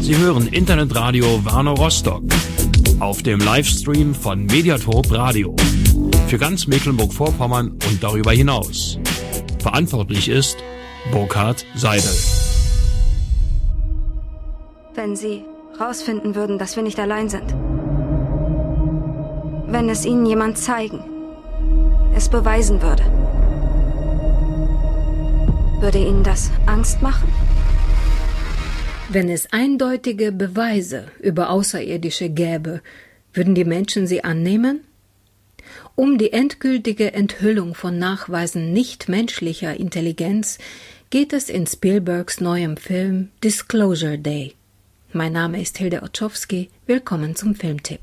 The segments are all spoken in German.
Sie hören Internetradio Warnow Rostock auf dem Livestream von Mediatop Radio für ganz Mecklenburg-Vorpommern und darüber hinaus. Verantwortlich ist Burkhard Seidel. Wenn Sie rausfinden würden, dass wir nicht allein sind. Wenn es Ihnen jemand zeigen, es beweisen würde. Würde Ihnen das Angst machen? Wenn es eindeutige Beweise über Außerirdische gäbe, würden die Menschen sie annehmen? Um die endgültige Enthüllung von Nachweisen nichtmenschlicher Intelligenz geht es in Spielbergs neuem Film Disclosure Day. Mein Name ist Hilde Otschowski. Willkommen zum Filmtipp.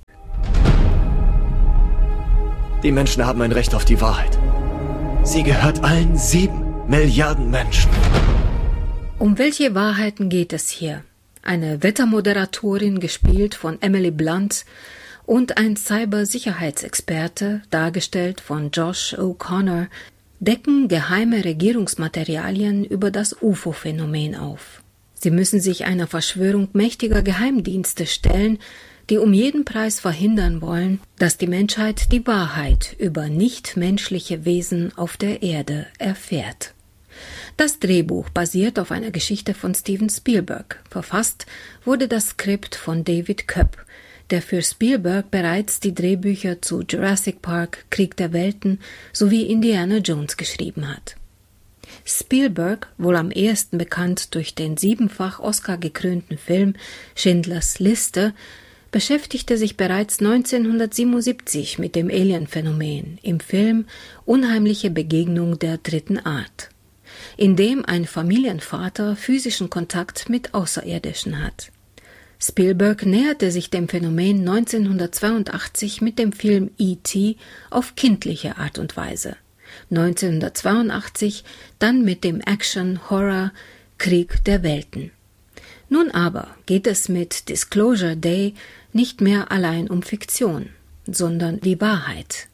Die Menschen haben ein Recht auf die Wahrheit. Sie gehört allen 7 Milliarden Menschen. Um welche Wahrheiten geht es hier? Eine Wettermoderatorin, gespielt von Emily Blunt, und ein Cybersicherheitsexperte, dargestellt von Josh O'Connor, decken geheime Regierungsmaterialien über das UFO-Phänomen auf. Sie müssen sich einer Verschwörung mächtiger Geheimdienste stellen, die um jeden Preis verhindern wollen, dass die Menschheit die Wahrheit über nichtmenschliche Wesen auf der Erde erfährt. Das Drehbuch basiert auf einer Geschichte von Steven Spielberg. Verfasst wurde das Skript von David Koepp, der für Spielberg bereits die Drehbücher zu Jurassic Park, Krieg der Welten sowie Indiana Jones geschrieben hat. Spielberg, wohl am ehesten bekannt durch den 7-fach Oscar-gekrönten Film Schindlers Liste, beschäftigte sich bereits 1977 mit dem Alien-Phänomen im Film Unheimliche Begegnung der dritten Art, in dem ein Familienvater physischen Kontakt mit Außerirdischen hat. Spielberg näherte sich dem Phänomen 1982 mit dem Film E.T. auf kindliche Art und Weise. 1982 dann mit dem Action-Horror Krieg der Welten. Nun aber geht es mit Disclosure Day nicht mehr allein um Fiktion, sondern die Wahrheit.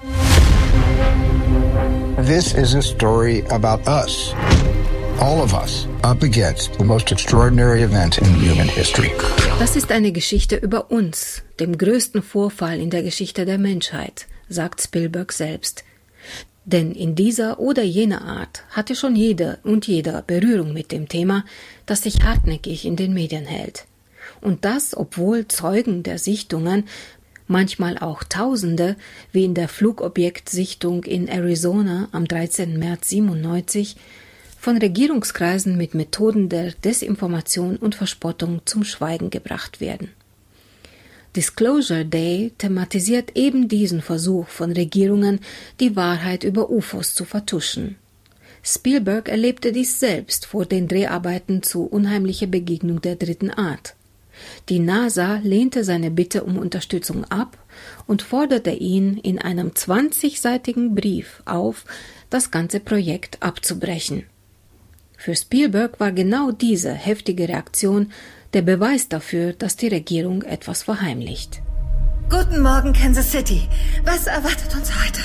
This is a story about us. All of us up against the most extraordinary event in human history. Das ist eine Geschichte über uns, dem größten Vorfall in der Geschichte der Menschheit, sagt Spielberg selbst. Denn in dieser oder jener Art hatte schon jeder und jeder Berührung mit dem Thema, das sich hartnäckig in den Medien hält. Und das, obwohl Zeugen der Sichtungen, manchmal auch Tausende, wie in der Flugobjektsichtung in Arizona am 13. März 1997, von Regierungskreisen mit Methoden der Desinformation und Verspottung zum Schweigen gebracht werden. Disclosure Day thematisiert eben diesen Versuch von Regierungen, die Wahrheit über UFOs zu vertuschen. Spielberg erlebte dies selbst vor den Dreharbeiten zu Unheimliche Begegnung der dritten Art. Die NASA lehnte seine Bitte um Unterstützung ab und forderte ihn in einem 20-seitigen Brief auf, das ganze Projekt abzubrechen. Für Spielberg war genau diese heftige Reaktion der Beweis dafür, dass die Regierung etwas verheimlicht. Guten Morgen, Kansas City. Was erwartet uns heute?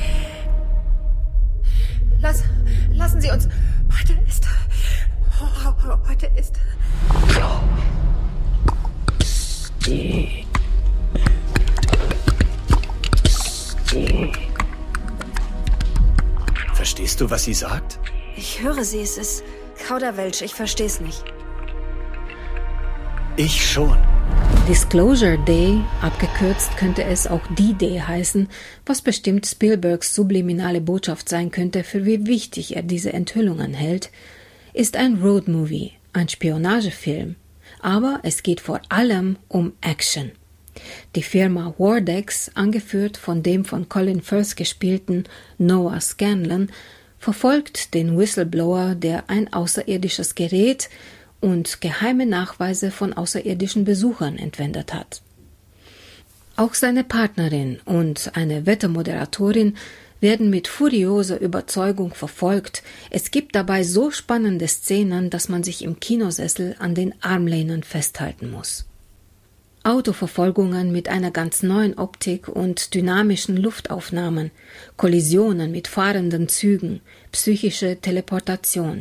Lassen Sie uns. Heute ist. Verstehst du, was sie sagt? Ich höre sie, es ist Kauderwelsch, ich verstehe es nicht. Ich schon. Disclosure Day, abgekürzt könnte es auch D-Day heißen, was bestimmt Spielbergs subliminale Botschaft sein könnte, für wie wichtig er diese Enthüllungen hält, ist ein Roadmovie, ein Spionagefilm. Aber es geht vor allem um Action. Die Firma Wardex, angeführt von dem von Colin Firth gespielten Noah Scanlon, verfolgt den Whistleblower, der ein außerirdisches Gerät und geheime Nachweise von außerirdischen Besuchern entwendet hat. Auch seine Partnerin und eine Wettermoderatorin werden mit furioser Überzeugung verfolgt. Es gibt dabei so spannende Szenen, dass man sich im Kinosessel an den Armlehnen festhalten muss. Autoverfolgungen mit einer ganz neuen Optik und dynamischen Luftaufnahmen, Kollisionen mit fahrenden Zügen, psychische Teleportation.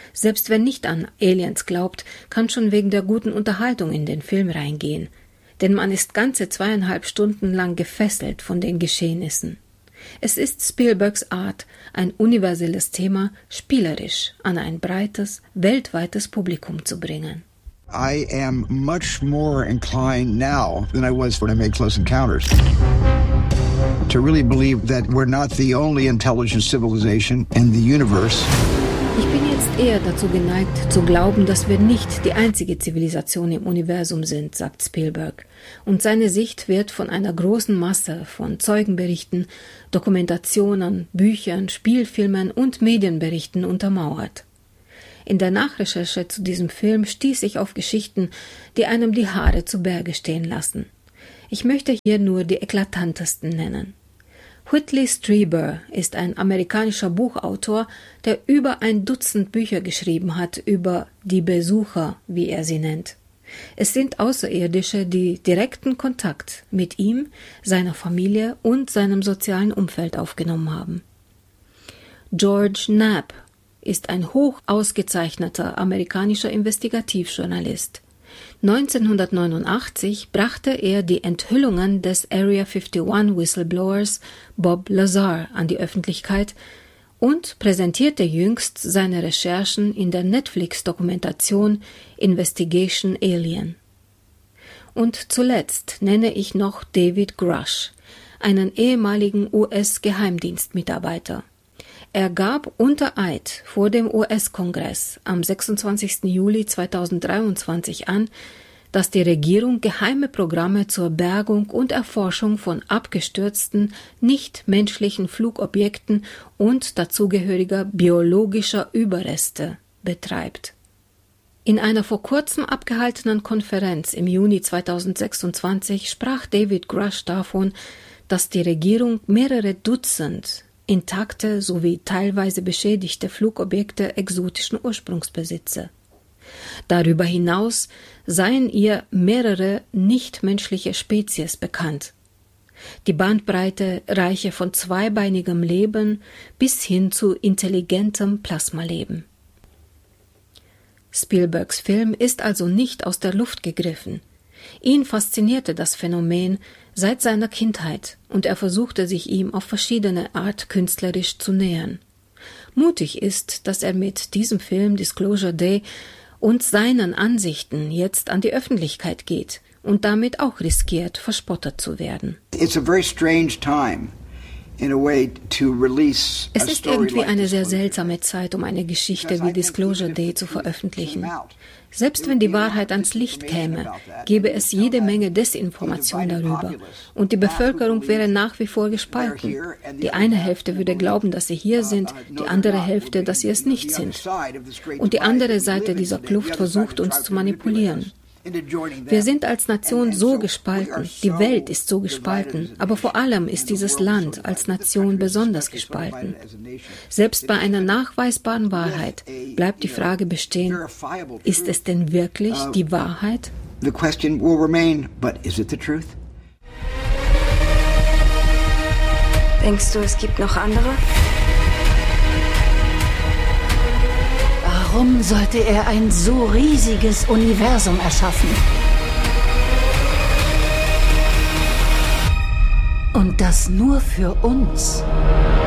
Selbst wer nicht an Aliens glaubt, kann schon wegen der guten Unterhaltung in den Film reingehen. Denn man ist ganze 2,5 Stunden lang gefesselt von den Geschehnissen. Es ist Spielbergs Art, ein universelles Thema spielerisch an ein breites, weltweites Publikum zu bringen. I am much more inclined now than I was when I made Close Encounters to really believe that we're not the only intelligent civilization in the universe. Ich bin jetzt eher dazu geneigt, zu glauben, dass wir nicht die einzige Zivilisation im Universum sind, sagt Spielberg. Und seine Sicht wird von einer großen Masse von Zeugenberichten, Dokumentationen, Büchern, Spielfilmen und Medienberichten untermauert. In der Nachrecherche zu diesem Film stieß ich auf Geschichten, die einem die Haare zu Berge stehen lassen. Ich möchte hier nur die eklatantesten nennen. Whitley Strieber ist ein amerikanischer Buchautor, der über 1 Dutzend Bücher geschrieben hat über die Besucher, wie er sie nennt. Es sind Außerirdische, die direkten Kontakt mit ihm, seiner Familie und seinem sozialen Umfeld aufgenommen haben. George Knapp ist ein hoch ausgezeichneter amerikanischer Investigativjournalist. 1989 brachte er die Enthüllungen des Area 51 Whistleblowers Bob Lazar an die Öffentlichkeit und präsentierte jüngst seine Recherchen in der Netflix-Dokumentation Investigation Alien. Und zuletzt nenne ich noch David Grush, einen ehemaligen US-Geheimdienstmitarbeiter. Er gab unter Eid vor dem US-Kongress am 26. Juli 2023 an, dass die Regierung geheime Programme zur Bergung und Erforschung von abgestürzten, nichtmenschlichen Flugobjekten und dazugehöriger biologischer Überreste betreibt. In einer vor kurzem abgehaltenen Konferenz im Juni 2026 sprach David Grush davon, dass die Regierung mehrere Dutzend intakte sowie teilweise beschädigte Flugobjekte exotischen Ursprungs besitze. Darüber hinaus seien ihr mehrere nichtmenschliche Spezies bekannt. Die Bandbreite reiche von zweibeinigem Leben bis hin zu intelligentem Plasmaleben. Spielbergs Film ist also nicht aus der Luft gegriffen. Ihn faszinierte das Phänomen seit seiner Kindheit und er versuchte sich ihm auf verschiedene Art künstlerisch zu nähern. Mutig ist, dass er mit diesem Film Disclosure Day und seinen Ansichten jetzt an die Öffentlichkeit geht und damit auch riskiert, verspottet zu werden. It's a very strange time. Es ist irgendwie eine sehr seltsame Zeit, um eine Geschichte wie Disclosure Day zu veröffentlichen. Selbst wenn die Wahrheit ans Licht käme, gäbe es jede Menge Desinformation darüber. Und die Bevölkerung wäre nach wie vor gespalten. Die eine Hälfte würde glauben, dass sie hier sind, die andere Hälfte, dass sie es nicht sind. Und die andere Seite dieser Kluft versucht, uns zu manipulieren. Wir sind als Nation so gespalten, die Welt ist so gespalten, aber vor allem ist dieses Land als Nation besonders gespalten. Selbst bei einer nachweisbaren Wahrheit bleibt die Frage bestehen, ist es denn wirklich die Wahrheit? The question will remain, but is it the truth? Denkst du, es gibt noch andere? Warum sollte er ein so riesiges Universum erschaffen? Und das nur für uns?